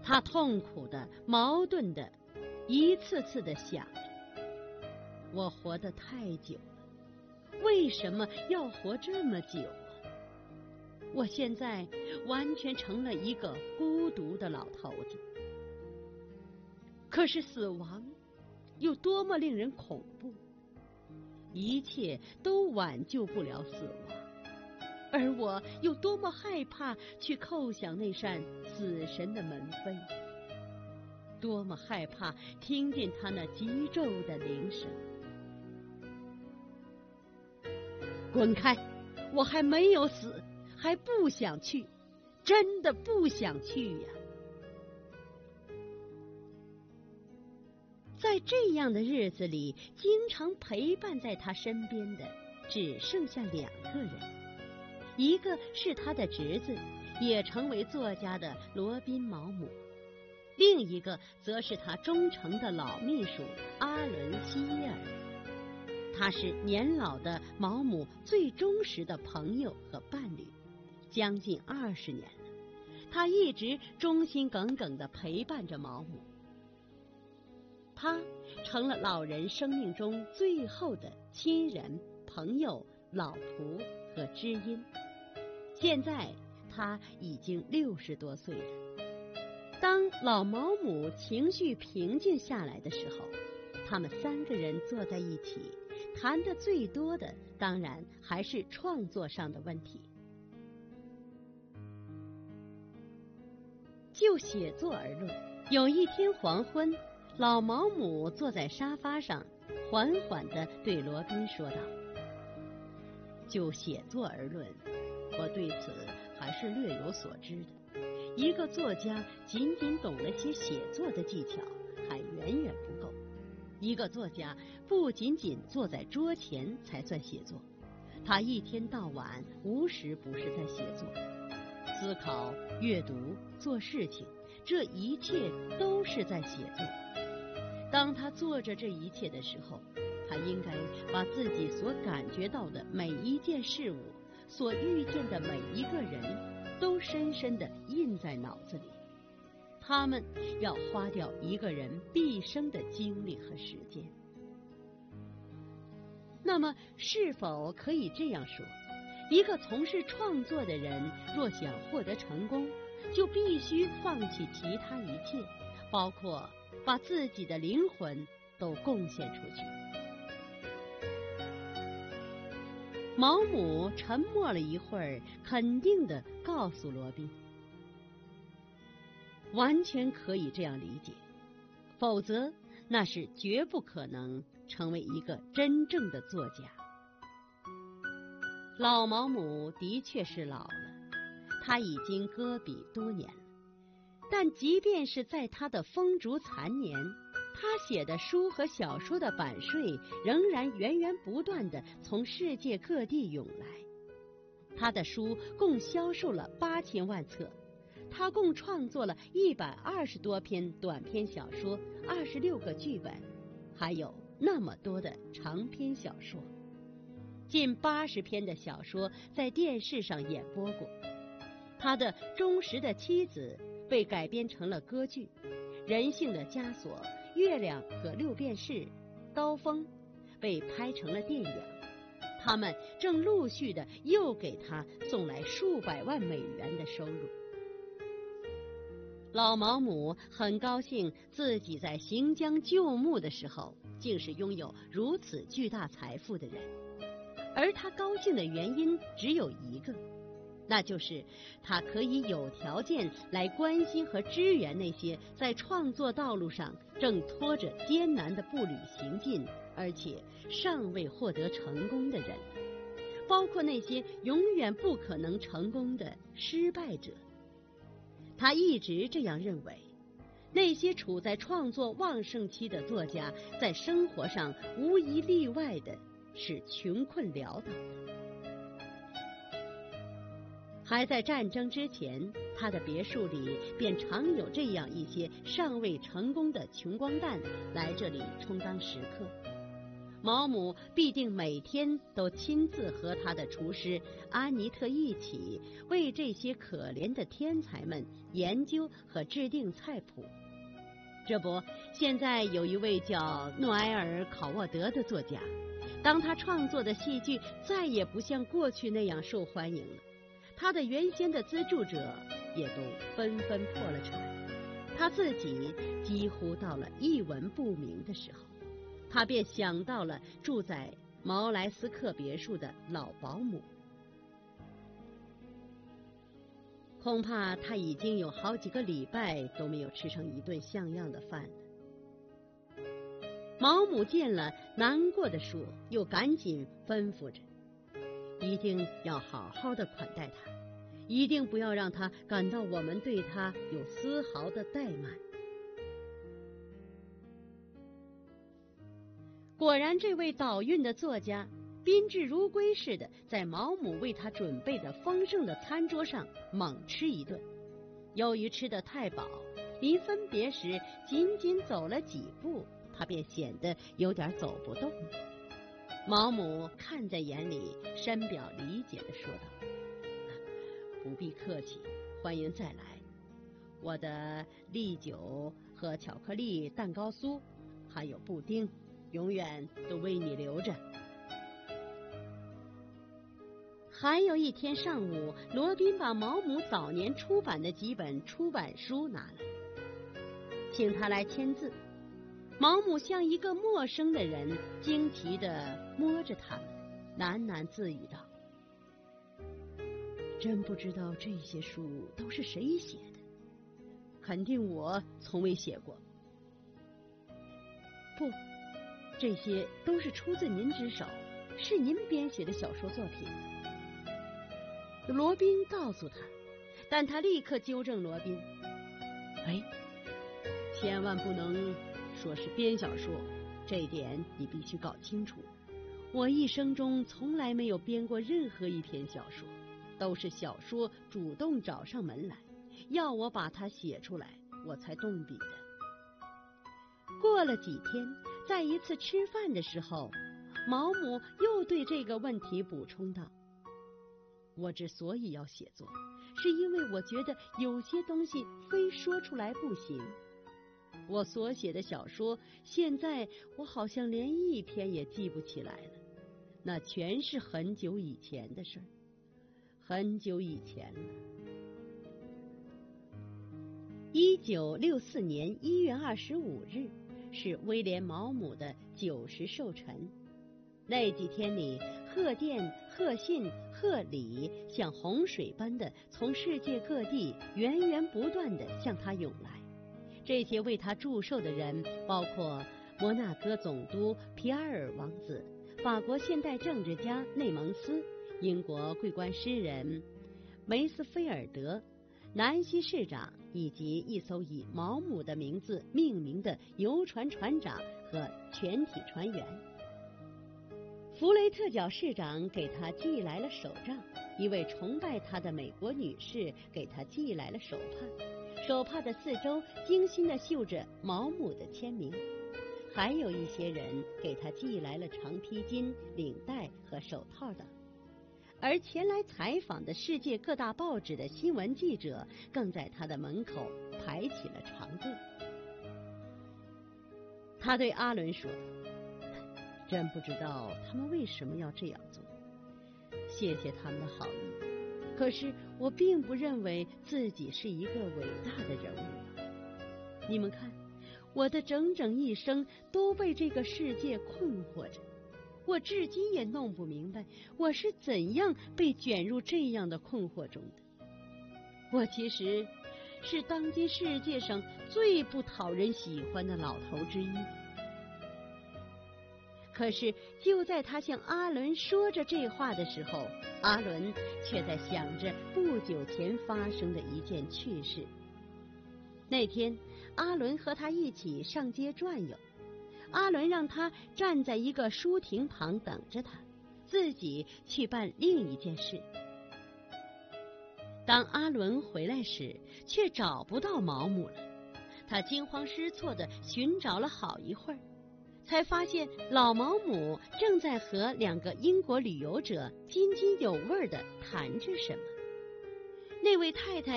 他痛苦的、矛盾的，一次次的想着：我活得太久了，为什么要活这么久啊？我现在完全成了一个孤独的老头子。可是死亡有多么令人恐怖，一切都挽救不了死亡，而我有多么害怕去叩响那扇死神的门扉，多么害怕听见他那急骤的铃声。滚开！我还没有死，还不想去，真的不想去呀。在这样的日子里，经常陪伴在他身边的只剩下2个人，一个是他的侄子，也成为作家的罗宾·毛姆，另一个则是他忠诚的老秘书阿伦·希耶尔。他是年老的毛姆最忠实的朋友和伴侣，将近20年了，他一直忠心耿耿地陪伴着毛姆。他成了老人生命中最后的亲人、朋友、老仆和知音。现在他已经60多岁了。当老毛姆情绪平静下来的时候，他们3个人坐在一起，谈得最多的当然还是创作上的问题。就写作而论，有一天黄昏，老毛姆坐在沙发上，缓缓地对罗宾说道：就写作而论，我对此还是略有所知的。一个作家仅仅懂了些写作的技巧还远远不够。一个作家不仅仅坐在桌前才算写作，他一天到晚无时不是在写作，思考、阅读、做事情，这一切都是在写作。当他做着这一切的时候，他应该把自己所感觉到的每一件事物，所遇见的每一个人，都深深地印在脑子里。他们要花掉一个人毕生的精力和时间。那么，是否可以这样说，一个从事创作的人，若想获得成功，就必须放弃其他一切，包括把自己的灵魂都贡献出去？毛姆沉默了一会儿，肯定地告诉罗宾：完全可以这样理解，否则那是绝不可能成为一个真正的作家。老毛姆的确是老了，他已经搁笔多年了，但即便是在他的风烛残年，他写的书和小说的版税仍然源源不断地从世界各地涌来。他的书共销售了8000万册，他共创作了120多篇短篇小说，26个剧本，还有那么多的长篇小说。近80篇的小说在电视上演播过。他的忠实的妻子被改编成了歌剧，人性的枷锁、月亮和6便士、刀锋被拍成了电影。他们正陆续的又给他送来数百万美元的收入。老毛姆很高兴自己在行将就木的时候竟是拥有如此巨大财富的人，而他高兴的原因只有一个，那就是他可以有条件来关心和支援那些在创作道路上正拖着艰难的步履行进，而且尚未获得成功的人，包括那些永远不可能成功的失败者。他一直这样认为，那些处在创作旺盛期的作家，在生活上无一例外的是穷困潦倒的。还在战争之前，他的别墅里便常有这样一些尚未成功的穷光蛋来这里充当食客。 毛姆必定每天都亲自和他的厨师安妮特一起为这些可怜的天才们研究和制定菜谱。这不，现在有一位叫诺埃尔·考沃德的作家，当他创作的戏剧再也不像过去那样受欢迎了，他的原先的资助者也都纷纷破了产，他自己几乎到了一文不名的时候，他便想到了住在毛莱斯克别墅的老保姆。恐怕他已经有好几个礼拜都没有吃上一顿像样的饭了。毛姆见了，难过地说，又赶紧吩咐着，一定要好好的款待他，一定不要让他感到我们对他有丝毫的怠慢。果然，这位倒运的作家宾至如归似的，在毛姆为他准备的丰盛的餐桌上猛吃一顿。由于吃得太饱，临分别时仅仅走了几步，他便显得有点走不动了。毛姆看在眼里，深表理解地说道：“不必客气，欢迎再来。我的利酒和巧克力蛋糕酥，还有布丁，永远都为你留着。”还有一天上午，罗宾把毛姆早年出版的几本出版书拿来，请他来签字。毛姆像一个陌生的人，惊奇地摸着他们，喃喃自语道：“真不知道这些书都是谁写的，肯定我从未写过。不，这些都是出自您之手，是您编写的小说作品。”罗宾告诉他，但他立刻纠正罗宾：“哎，千万不能说是编小说，这一点你必须搞清楚。我一生中从来没有编过任何一篇小说，都是小说主动找上门来，要我把它写出来，我才动笔的。”过了几天，在一次吃饭的时候，毛姆又对这个问题补充道：“我之所以要写作，是因为我觉得有些东西非说出来不行。我所写的小说，现在我好像连一篇也记不起来了，那全是很久以前的事儿，很久以前了。”1964年1月25日是威廉·毛姆的90寿辰。那几天里，贺电、贺信、贺礼像洪水般的从世界各地源源不断地向他涌来。这些为他祝寿的人包括摩纳哥总督皮埃尔王子、法国现代政治家内蒙斯、英国桂冠诗人梅斯菲尔德、南希市长，以及一艘以毛姆的名字命名的游船船长和全体船员。弗雷特角市长给他寄来了手杖，一位崇拜他的美国女士给他寄来了手帕，手帕的四周精心地绣着毛姆的签名。还有一些人给他寄来了长披巾、领带和手套等。而前来采访的世界各大报纸的新闻记者更在他的门口排起了长队。他对阿伦说：“真不知道他们为什么要这样做，谢谢他们的好意，可是我并不认为自己是一个伟大的人物。你们看，我的整整一生都被这个世界困惑着，我至今也弄不明白我是怎样被卷入这样的困惑中的。我其实是当今世界上最不讨人喜欢的老头之一。”可是就在他向阿伦说着这话的时候，阿伦却在想着不久前发生的一件趣事。那天阿伦和他一起上街转悠，阿伦让他站在一个书亭旁等着他，自己去办另一件事。当阿伦回来时，却找不到毛姆了。他惊慌失措地寻找了好一会儿， 才发现老毛姆正在和2个英国旅游者津津有味地谈着什么。那位太太